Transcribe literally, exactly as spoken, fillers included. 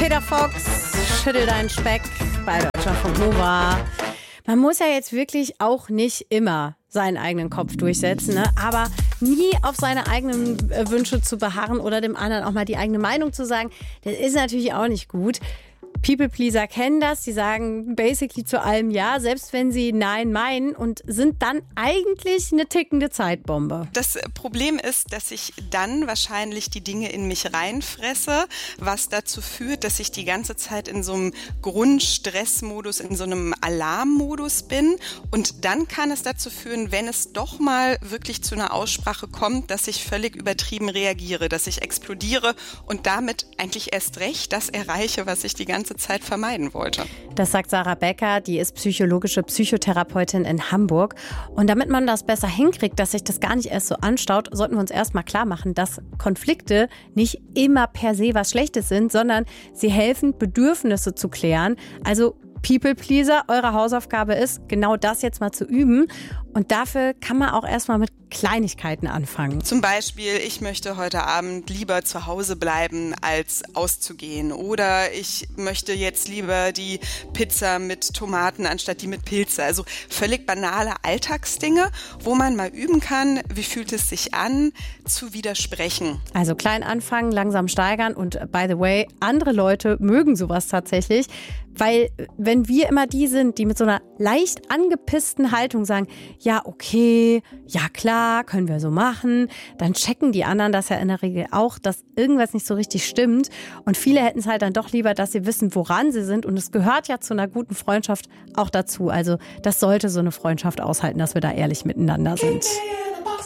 Peter Fox, schüttel deinen Speck bei Deutschlandfunk Nova. Man muss ja jetzt wirklich auch nicht immer seinen eigenen Kopf durchsetzen, ne? Aber nie auf seine eigenen Wünsche zu beharren oder dem anderen auch mal die eigene Meinung zu sagen, das ist natürlich auch nicht gut. People-Pleaser kennen das, die sagen basically zu allem Ja, selbst wenn sie Nein meinen und sind dann eigentlich eine tickende Zeitbombe. Das Problem ist, dass ich dann wahrscheinlich die Dinge in mich reinfresse, was dazu führt, dass ich die ganze Zeit in so einem Grundstressmodus, in so einem Alarmmodus bin. Und dann kann es dazu führen, wenn es doch mal wirklich zu einer Aussprache kommt, dass ich völlig übertrieben reagiere, dass ich explodiere und damit eigentlich erst recht das erreiche, was ich die ganze Zeit vermeiden wollte. Das sagt Sarah Becker, die ist psychologische Psychotherapeutin in Hamburg. Und damit man das besser hinkriegt, dass sich das gar nicht erst so anstaut, sollten wir uns erstmal klar machen, dass Konflikte nicht immer per se was Schlechtes sind, sondern sie helfen, Bedürfnisse zu klären. Also People-Pleaser, eure Hausaufgabe ist, genau das jetzt mal zu üben. Und dafür kann man auch erstmal mit Kleinigkeiten anfangen. Zum Beispiel, ich möchte heute Abend lieber zu Hause bleiben, als auszugehen. Oder ich möchte jetzt lieber die Pizza mit Tomaten anstatt die mit Pilze. Also völlig banale Alltagsdinge, wo man mal üben kann, wie fühlt es sich an, zu widersprechen. Also klein anfangen, langsam steigern. Und by the way, andere Leute mögen sowas tatsächlich. Weil wenn wir immer die sind, die mit so einer leicht angepissten Haltung sagen, ja, okay, ja klar, können wir so machen, dann checken die anderen das ja in der Regel auch, dass irgendwas nicht so richtig stimmt. Und viele hätten es halt dann doch lieber, dass sie wissen, woran sie sind. Und es gehört ja zu einer guten Freundschaft auch dazu. Also das sollte so eine Freundschaft aushalten, dass wir da ehrlich miteinander sind.